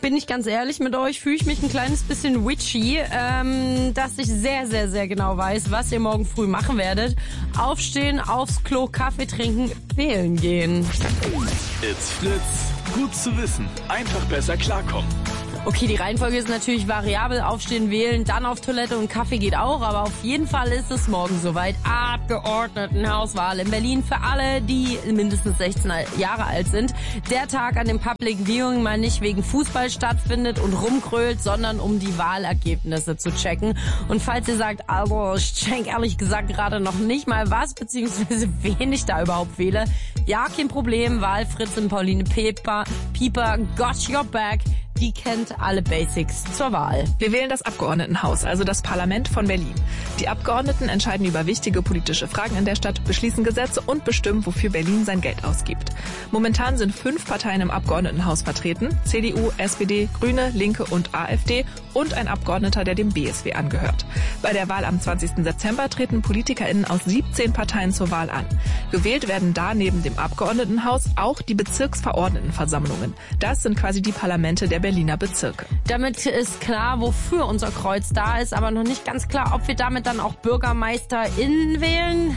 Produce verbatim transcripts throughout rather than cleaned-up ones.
bin ich ganz ehrlich mit euch, fühle ich mich ein kleines bisschen witchy, ähm, dass ich sehr, sehr, sehr genau weiß, was ihr morgen früh machen werdet. Aufstehen, aufs Klo, Kaffee trinken, wählen gehen. It's Fritz. Gut zu wissen. Einfach besser klarkommen. Okay, die Reihenfolge ist natürlich variabel. Aufstehen, wählen, dann auf Toilette und Kaffee geht auch. Aber auf jeden Fall ist es morgen soweit. Abgeordnetenhauswahl in Berlin für alle, die mindestens sechzehn Jahre alt sind. Der Tag, an dem Public Viewing mal nicht wegen Fußball stattfindet und rumgrölt, sondern um die Wahlergebnisse zu checken. Und falls ihr sagt, also ich check ehrlich gesagt gerade noch nicht mal was, beziehungsweise wen ich da überhaupt wähle, ja, kein Problem. Wahlfritz und Pauline Pieper, Pieper, got your back. Die kennt alle Basics zur Wahl. Wir wählen das Abgeordnetenhaus, also das Parlament von Berlin. Die Abgeordneten entscheiden über wichtige politische Fragen in der Stadt, beschließen Gesetze und bestimmen, wofür Berlin sein Geld ausgibt. Momentan sind fünf Parteien im Abgeordnetenhaus vertreten: C D U, S P D, Grüne, Linke und AfD und ein Abgeordneter, der dem B S W angehört. Bei der Wahl am zwanzigsten September treten PolitikerInnen aus siebzehn Parteien zur Wahl an. Gewählt werden da neben dem Abgeordnetenhaus auch die Bezirksverordnetenversammlungen. Das sind quasi die Parlamente der Berliner Bezirke. Damit ist klar, wofür unser Kreuz da ist, aber noch nicht ganz klar, ob wir damit dann auch BürgermeisterInnen wählen.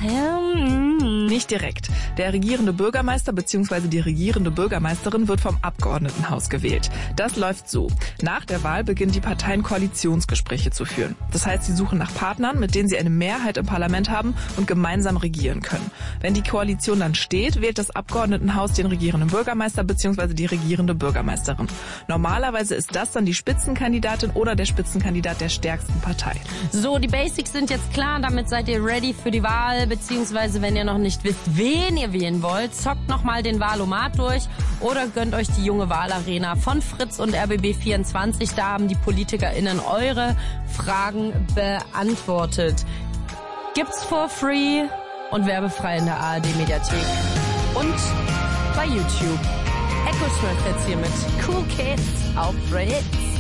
Hm. Nicht direkt. Der regierende Bürgermeister bzw. die regierende Bürgermeisterin wird vom Abgeordnetenhaus gewählt. Das läuft so. Nach der Wahl beginnen die Parteien Koalitionsgespräche zu führen. Das heißt, sie suchen nach Partnern, mit denen sie eine Mehrheit im Parlament haben und gemeinsam regieren können. Wenn die Koalition dann steht, wählt das Abgeordnetenhaus den regierenden Bürgermeister bzw. die regierende Bürgermeisterin. Normalerweise ist das dann die Spitzenkandidatin oder der Spitzenkandidat der stärksten Partei. So, die Basics sind jetzt klar. Damit seid ihr ready für die Wahl, beziehungsweise wenn ihr noch nicht wisst, wen ihr wählen wollt, zockt nochmal den Wahlomat durch oder gönnt euch die junge Wahlarena von Fritz und R B B vierundzwanzig. Da haben die PolitikerInnen eure Fragen beantwortet. Gibt's for free und werbefrei in der A R D-Mediathek und bei YouTube. Echo zwölf jetzt hier mit Cool Kids auf Fritz.